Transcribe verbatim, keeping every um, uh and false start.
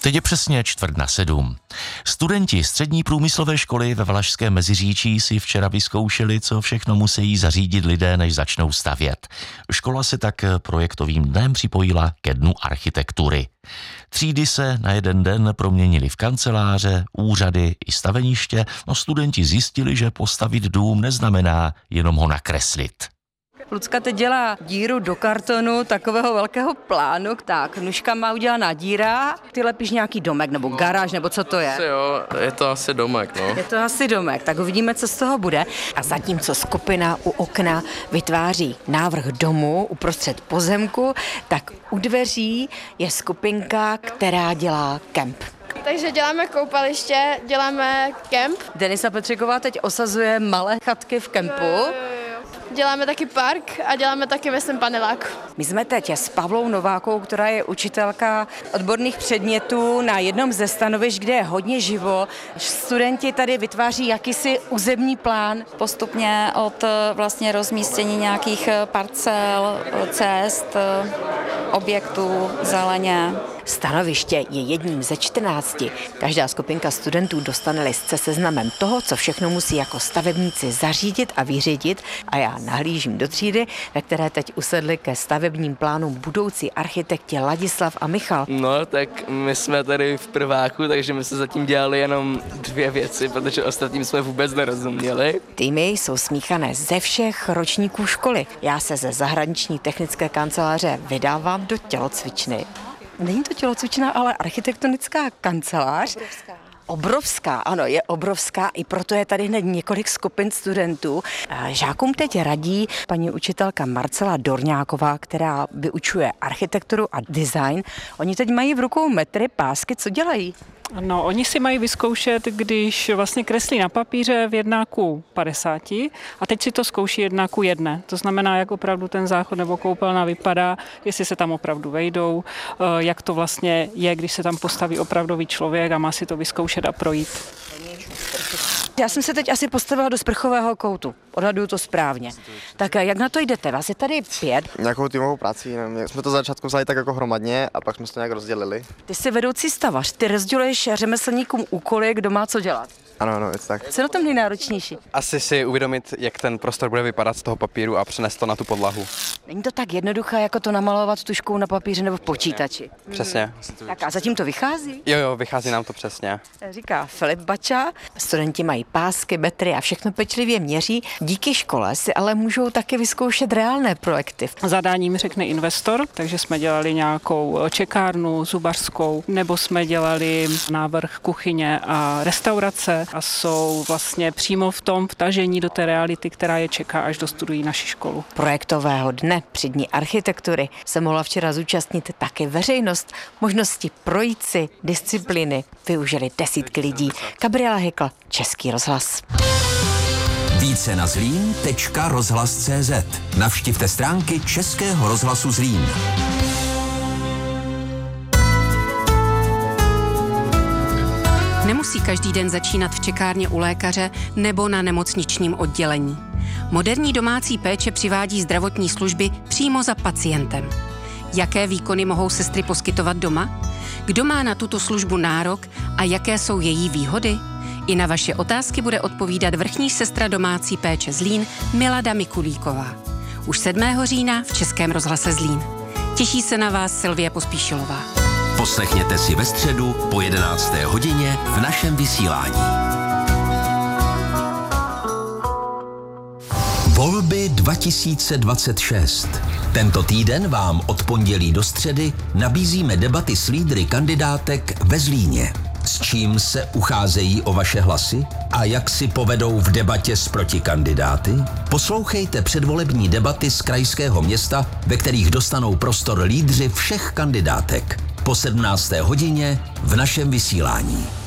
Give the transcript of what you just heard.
Teď je přesně čtvrt na sedm. Studenti střední průmyslové školy ve Valašském Meziříčí si včera vyzkoušeli, co všechno musí zařídit lidé, než začnou stavět. Škola se tak projektovým dnem připojila ke dnu architektury. Třídy se na jeden den proměnily v kanceláře, úřady i staveniště, no studenti zjistili, že postavit dům neznamená jenom ho nakreslit. Lucka teď dělá díru do kartonu takového velkého plánu. Tak, Nuška má udělaná díra. Ty lepíš nějaký domek nebo garáž, nebo co to je? Asi jo, je to asi domek, no. Je to asi domek, tak uvidíme, co z toho bude. A zatímco skupina u okna vytváří návrh domu uprostřed pozemku, tak u dveří je skupinka, která dělá kemp. Takže děláme koupaliště, děláme kemp. Denisa Petříková teď osazuje malé chatky v kempu. Děláme taky park a děláme taky, myslím, panelák. My jsme teď s Pavlou Novákou, která je učitelka odborných předmětů na jednom ze stanovišť, kde je hodně živo. Studenti tady vytváří jakýsi územní plán. Postupně od vlastně rozmístění nějakých parcel, cest, objektů, zeleně. Stanoviště je jedním ze čtrnácti. Každá skupinka studentů dostane list se seznamem toho, co všechno musí jako stavebníci zařídit a vyřídit. A já nahlížím do třídy, ve které teď usedli ke stavebním plánům budoucí architekti Ladislav a Michal. No, tak my jsme tady v prváku, takže my jsme zatím dělali jenom dvě věci, protože ostatním jsme vůbec nerozuměli. Týmy jsou smíchané ze všech ročníků školy. Já se ze zahraniční technické kanceláře vydávám do tělocvičny. Není to tělocvičná, ale architektonická kancelář. Obrovská. Obrovská, ano, je obrovská, i proto je tady hned několik skupin studentů. Žákům teď radí paní učitelka Marcela Dorňáková, která vyučuje architekturu a design. Oni teď mají v rukou metry, pásky, co dělají? No, oni si mají vyzkoušet, když vlastně kreslí na papíře v jedna ku padesáti a teď si to zkouší jedna ku jedné. To znamená, jak opravdu ten záchod nebo koupelna vypadá, jestli se tam opravdu vejdou, jak to vlastně je, když se tam postaví opravdový člověk a má si to vyzkoušet a projít. Já jsem se teď asi postavila do sprchového koutu. Odhaduju to správně. Tak jak na to jdete? Vás je tady pět. Nějakou týmovou prací, nevím. Jsme to za začátku vzali tak jako hromadně a pak jsme to nějak rozdělili. Ty jsi vedoucí stavař, ty rozděluješ řemeslníkům úkoly, kdo má co dělat. Ano, ano, je to tak. Co je na tom nejnáročnější? Asi si uvědomit, jak ten prostor bude vypadat z toho papíru a přenést to na tu podlahu. Není to tak jednoduché, jako to namalovat tužkou na papíře nebo v počítači. Přesně. Tak a zatím to vychází? Jo, jo, vychází nám to přesně. Říká Filip Bača. Studenti mají pásky, metry a všechno pečlivě měří. Díky škole si ale můžou taky vyzkoušet reálné projekty. Zadáním řekne investor, takže jsme dělali nějakou čekárnu zubařskou, nebo jsme dělali návrh kuchyně a restaurace a jsou vlastně přímo v tom vtažení do té reality, která je čeká, až dostudují naši školu. Projektového dne při dní architektury se mohla včera zúčastnit také veřejnost. Možnosti projít si disciplíny využili desítky lidí. Gabriela Hykl, Český rozhlas. Více na zlín tečka rozhlas tečka cé zet. Navštivte stránky Českého rozhlasu Zlín. Nemusí každý den začínat v čekárně u lékaře nebo na nemocničním oddělení. Moderní domácí péče přivádí zdravotní služby přímo za pacientem. Jaké výkony mohou sestry poskytovat doma? Kdo má na tuto službu nárok a jaké jsou její výhody? I na vaše otázky bude odpovídat vrchní sestra domácí péče Zlín Milada Mikulíková. Už sedmého října v Českém rozhlase Zlín. Těší se na vás Silvie Pospíšilová. Poslechněte si ve středu po jedenácté hodině v našem vysílání. Volby dva tisíce dvacet šest. Tento týden vám od pondělí do středy nabízíme debaty s lídry kandidátek ve Zlíně. S čím se ucházejí o vaše hlasy a jak si povedou v debatě s protikandidáty? Poslouchejte předvolební debaty z krajského města, ve kterých dostanou prostor lídři všech kandidátek. Po sedmnácté hodině v našem vysílání.